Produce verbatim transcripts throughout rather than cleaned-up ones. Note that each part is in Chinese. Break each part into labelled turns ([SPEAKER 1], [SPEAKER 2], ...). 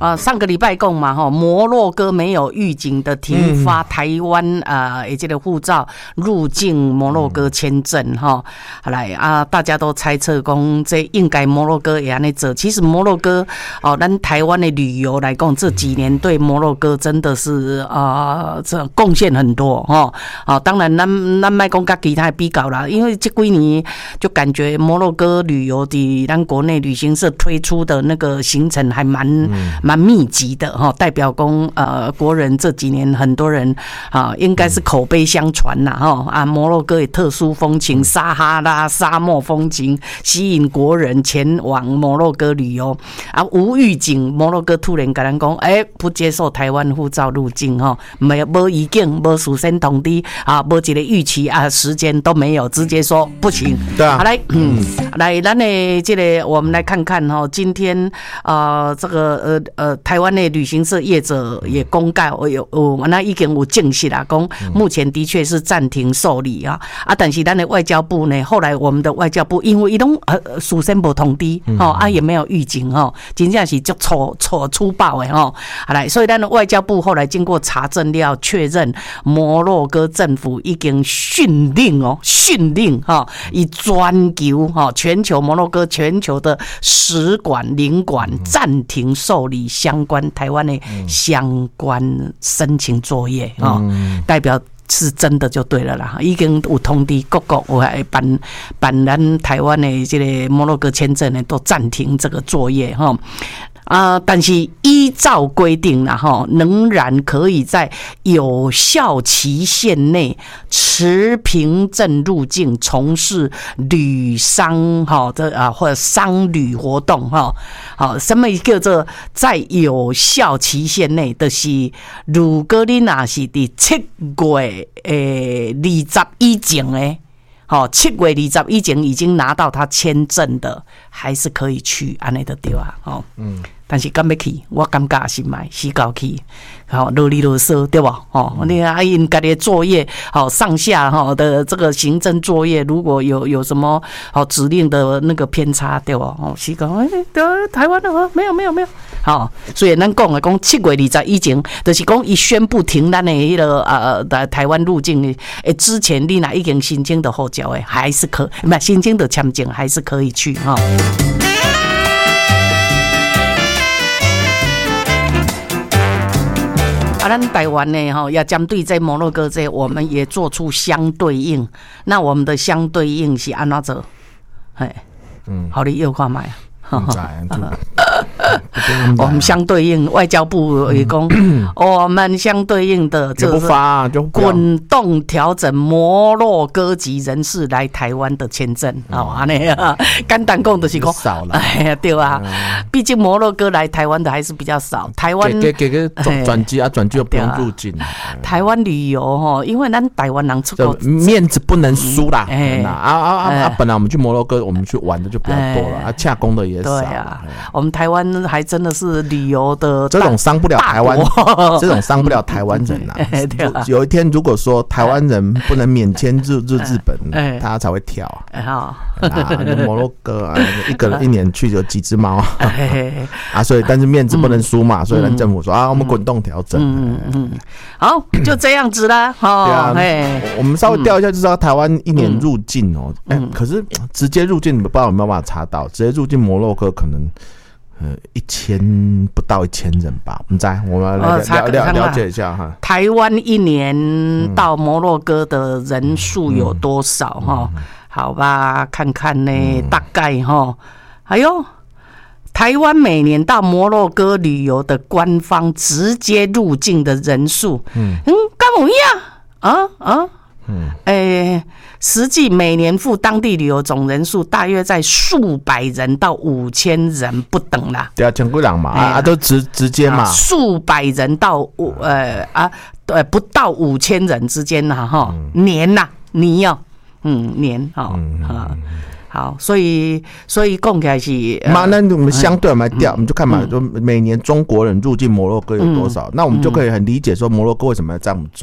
[SPEAKER 1] 呃，上个礼拜讲嘛，哈，摩洛哥没有预警的停发台湾呃，以及的护照入境摩洛哥签证哈。好来啊，大家都猜测讲这应该摩洛哥也安尼做。其实摩洛哥哦，咱台湾的旅游来讲，这几年对摩洛哥真的是啊，这、呃、贡献很多哈。啊，当然咱咱卖讲跟其他比较啦，因为这几年就感觉摩洛哥旅游的咱国内旅行社推出的那个行程还蛮蛮、嗯、密集的哈，代表公呃国人这几年很多人啊，应该是口碑相传呐哈啊，摩洛哥也特殊风情，撒哈拉沙漠风情吸引国人前往摩洛哥旅游啊，无预警，摩洛哥突然跟人讲，哎、欸，不接受台湾护照入境哈，没有没预警，没事先通知啊，没一个预期啊，时间都没有，直接说不行。
[SPEAKER 2] 对啊，
[SPEAKER 1] 好来，嗯，来，咱的这个我们来看看哈，今天呃这个呃呃台湾的旅行社业者也公告，我有我那已经有证实啦，讲目前的确是暂停受理啊啊，但是咱的外交部呢，后来我们的外交部因为伊拢呃事先无通知，吼啊也没有预警吼，真正是足粗粗粗暴的吼，好来，所以咱的外交部后来经过查证了确认，摩洛哥政府已经训令哦，训令哈，以全球哈全球摩洛哥全球的使馆领馆暂停受理相关台湾的相关申请作业啊、嗯，代表是真的就对了啦，已经有通知各国有来办办咱台湾的这个摩洛哥签证呢，都暂停这个作业哈。啊、呃，但是依照规定啦，哈，仍然可以在有效期限内持凭证入境，从事旅商哈这啊或者商旅活动哈。好，什么叫做在有效期限内？就是如果你若是伫七月诶二十以前诶。好，七月二十以前已经拿到他签证的，还是可以去，安尼就对啊。哦，嗯，但是敢要去，我感觉是买死搞去，好啰里啰嗦，对吧？哦，你啊，因家的作业，好上下哈的这个行政作业，如果有有什么好指令的那个偏差，对吧？哦，是讲哎，台湾的没有没有没有，好，所以咱讲的讲七月二十以前，就是讲一宣布停咱的迄个呃的台湾入境的，诶，之前你若已经申请的护照诶，还是可，不申请的签证还是可以去哈。啊，咱台湾呢，哈，要针对在摩洛哥这，我们也做出相对应。那我们的相对应是安怎做？哎，嗯，好，你又看买啊。我们相对应，外交部也讲，我们相对应的就是滚动调整摩洛哥籍人士来台湾的签证，好安尼啊，简单讲就是讲
[SPEAKER 2] 少了，
[SPEAKER 1] 哎呀，对啊，毕竟摩洛哥来台湾的还是比较少，台湾
[SPEAKER 2] 给给给转机啊，转机又不用入境。
[SPEAKER 1] 台湾旅游哈，因为咱台湾人出国
[SPEAKER 2] 面子不能输啦，啊啊啊啊！本来我们去摩洛哥，我们去玩的就比较多了，啊，洽公的也。
[SPEAKER 1] 对啊，我们台湾还真的是旅游的，
[SPEAKER 2] 这种伤不了台湾，这种伤不了台湾人呐、啊啊。有一天如果说台湾人不能免签入入日本，哎、他才会跳啊。啊，摩洛哥啊，一个人一年去有几只猫啊，所以但是面子不能输嘛，所以人政府说啊，我们滚动调整。
[SPEAKER 1] 嗯嗯，好，就这样子啦。哦、对啊，哎，
[SPEAKER 2] 我们稍微调一下就知道台湾一年入境哦，哎、嗯，可是直接入境你们不知道有没有办法查到。直接入境摩洛哥可能，呃，一千不到一千人吧。我们再我们来了了了解一下哈。
[SPEAKER 1] 台湾一年到摩洛哥的人数有多少哈、嗯嗯？好吧，看看呢，嗯、大概哈。哎呦，台湾每年到摩洛哥旅游的官方直接入境的人数，嗯嗯，跟我一样啊啊。嗯，诶、欸，实际每年赴当地旅游总人数大约在数百人到五千人不等啦。
[SPEAKER 2] 对啊，千几人嘛，啊啊，都直直接嘛，
[SPEAKER 1] 数百人到五呃啊，对，不到五千人之间呐，哈，年呐，你哦，嗯，年哈啊。好，所以所以讲起来是，
[SPEAKER 2] 嘛，那我们相对我们来调，我们就看嘛，就每年中国人入境摩洛哥有多少，那我们就可以很理解说摩洛哥为什么要这样做。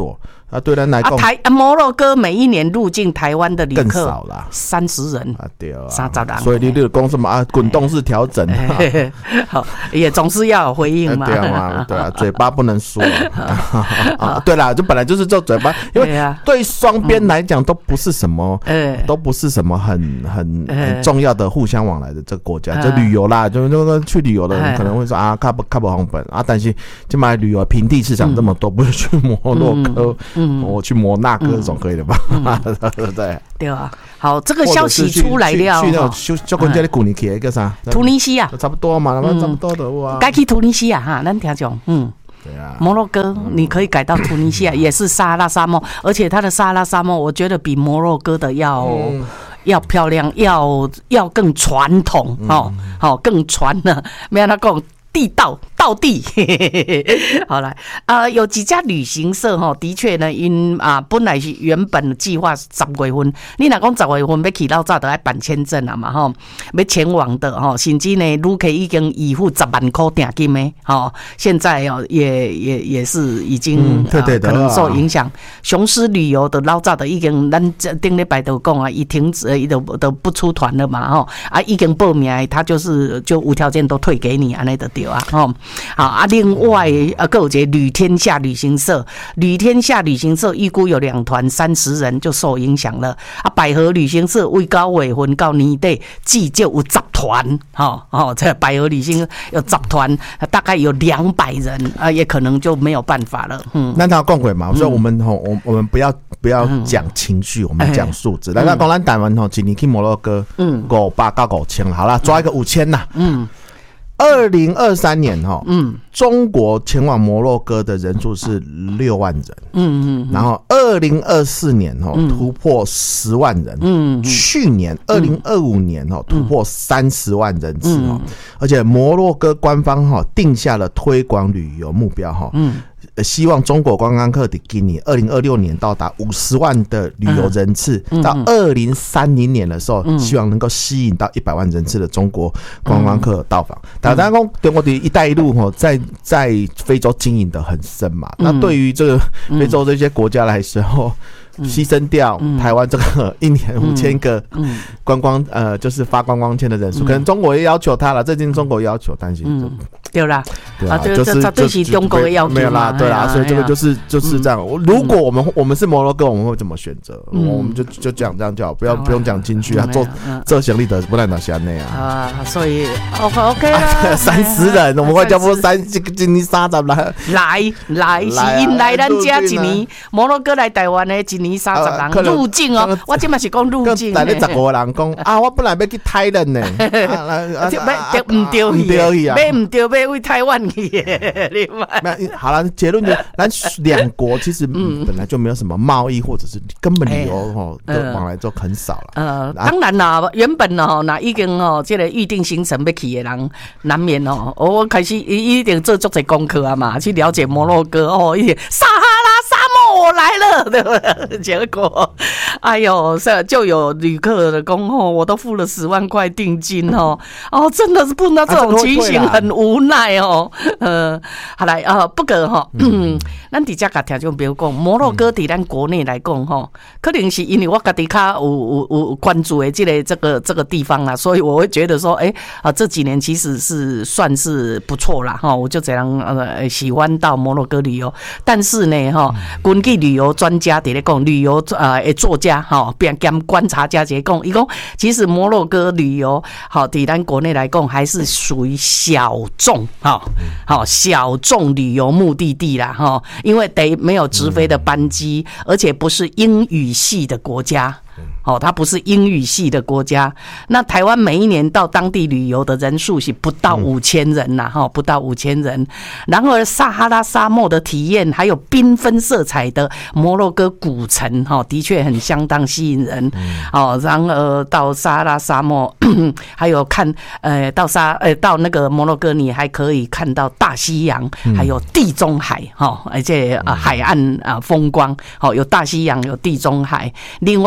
[SPEAKER 2] 啊，对咱来讲，
[SPEAKER 1] 台摩洛哥每一年入境台湾的旅客
[SPEAKER 2] 更少啦，
[SPEAKER 1] 三十人
[SPEAKER 2] 啊，对啊，
[SPEAKER 1] 三十人，
[SPEAKER 2] 所以你就讲什么啊，滚动式调整，
[SPEAKER 1] 好，也总是要有回应嘛，
[SPEAKER 2] 对啊，对啊，嘴巴不能说啊，对啦，就本来就是做嘴巴，因为对双边来讲都不是什么，都不是什么很很很重要的互相往来的这个国家，就旅游啦，就那个去旅游的人可能会说啊，看不看不红本啊，但是就买旅游平地市场这么多，不是去摩洛哥。嗯，我去摩纳哥总可以的吧？对不对？
[SPEAKER 1] 对啊，好，这个消息出来了，
[SPEAKER 2] 去那种就跟这里古尼去一个啥？
[SPEAKER 1] 突尼西亚，
[SPEAKER 2] 差不多嘛，差不多的哇。
[SPEAKER 1] 该去突尼西亚哈，咱听讲，嗯，对啊，摩洛哥你可以改到突尼西亚，也是撒哈拉沙漠，而且它的撒哈拉沙漠，我觉得比摩洛哥的要要漂亮，要要更传统哦，好更传呢，没有他讲。地道道地，好来，呃，有几家旅行社哈，的确呢，因啊本来是原本计划十月份，你若讲十月份要去老早都要办签证啊嘛哈，要前往的哈，甚至呢，旅客已经预付十万块定金的哈，现在哦也也也是已经、嗯对对呃、可能受影响。雄狮旅游的老早的已经，咱顶礼拜都讲啊，伊停止，伊都都不出团了嘛哈，啊已经报名，他就是就无条件都退给你安尼的。对啊，哦，好啊，另外啊，各有一个旅天下旅行社，旅天下旅行社预估有两团三十人就受影响了啊。百合旅行社为九月份到年底，至少有十团，哈哦，这百合旅行有十团，大概有两百人啊，也可能就没有办法了。嗯，
[SPEAKER 2] 那他讲过嘛，所以我们吼，我我们不要不要讲情绪，我们讲数字。那那讲咱台湾吼，今年去摩洛哥，嗯，五百到五千，好啦，抓一个五千呐，嗯。二零二三年哈，嗯，中国前往摩洛哥的人数是六万人，嗯嗯，然后二零二四年哈突破十万人，嗯，去年二零二五年哈突破三十万人次哈，而且摩洛哥官方哈定下了推广旅游目标哈，嗯。希望中国观光客的今年二零二六年到达五十万的旅游人次，嗯、到二零三零年的时候，嗯、希望能够吸引到一百万人次的中国观光客到访。大家讲，中国的一带一路哈，在在非洲经营的很深嘛，嗯、那对于这个非洲这些国家来说。牺牲掉台湾这个一年五千个观光呃，就是发观光签的人数，可能中国也要求他了，这就是中国要求，但是
[SPEAKER 1] 对啦，
[SPEAKER 2] 对啊，就是这是中国的要求，没有啦，对啦，所以这个就是就是这样。如果我们我们是摩洛哥，我们会怎么选择？我们就就讲这样就好，不要不用讲进去啊，做做行李的不然哪些那样
[SPEAKER 1] 啊？所以 OK OK 啦，
[SPEAKER 2] 三十人，我们会叫不三这个今年三十人
[SPEAKER 1] 来来是因来咱家一年摩洛哥来台湾的一年。三十人入境哦，我今嘛是讲入境。
[SPEAKER 2] 但你十五个人讲啊，我本来要去泰人呢，
[SPEAKER 1] 要唔对去啊，要唔对要为台湾去的，你
[SPEAKER 2] 妈。好了，结论就咱两国其实本来就没有什么贸易或者是根本旅游哦，都往来就很少了。
[SPEAKER 1] 呃，当然啦，原本哦，那已经哦，这个预定行程要去的人，难免哦，我开始一定做足侪功课啊嘛，去了解摩洛哥哦，一点撒哈拉沙漠我来了，对不对？结果，哎呦，就有旅客的讲哦，我都付了十万块定金哦，哦，真的是碰到这种情形很无奈哦。呃，好来啊，不过哈，咱底下甲听众朋友讲，摩洛哥伫咱国内来讲哈，可能是因为我家己较有有有关注的这个这个这个地方啦，所以我会觉得说，哎、欸、啊，这几年其实是算是不错啦哈，我就这样呃喜欢到摩洛哥旅游，但是呢哈，根据旅游专家伫咧讲。旅游呃的作家哈，并兼观察家在讲，伊讲其实摩洛哥旅游好，伫咱国内来讲还是属于小众哈，好小众旅游目的地啦哈，因为得没有直飞的班机，而且不是英语系的国家。哦，它不是英语系的国家。那台湾每一年到当地旅游的人数是不到五千人呐，哈、嗯，不到五千人。然而，撒哈拉沙漠的体验，还有缤纷色彩的摩洛哥古城，哈，的确很相当吸引人。哦，然而到撒哈拉沙漠，还有看，呃，到沙，呃，到那个摩洛哥，你还可以看到大西洋，还有地中海，哈，而且、呃、海岸啊、呃、风光，好，有大西洋，有地中海，另外还有。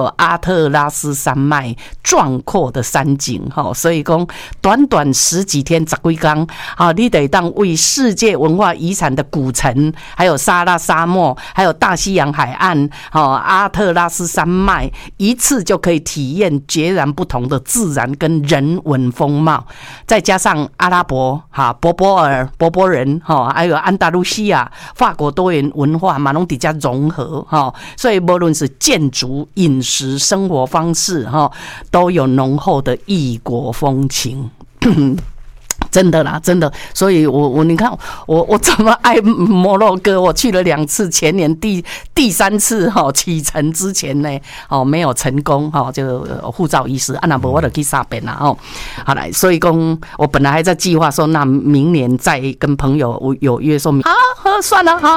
[SPEAKER 1] 阿特拉斯山脉壮阔的山景哈，所以讲短短十几天十几天，好，你得当为世界文化遗产的古城，还有撒拉沙漠，还有大西洋海岸，好，阿特拉斯山脉，一次就可以体验截然不同的自然跟人文风貌，再加上阿拉伯哈、柏柏尔、柏柏人哈，还有安达卢西亚、法国多元文化嘛，拢底下融合哈，所以无论是建筑、饮食、生活方式哈，都有浓厚的异国风情。真的啦，真的，所以我我你看我我怎么爱摩洛哥？我去了两次，前年第第三次哈、哦、启程之前呢，哦没有成功哈、哦，就护照遗失，啊那不我就去沙边啦哦，好来，所以讲我本来还在计划说，那明年再跟朋友有约说，好，算了哈。